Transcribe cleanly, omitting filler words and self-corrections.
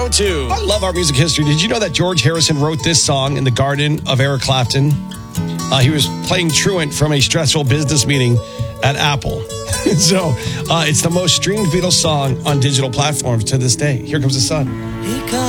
902. I love our music history. Did you know that George Harrison wrote this song in the garden of Eric Clapton? He was playing truant from a stressful business meeting at Apple. So it's the most streamed Beatles song on digital platforms to this day. Here Comes the Sun.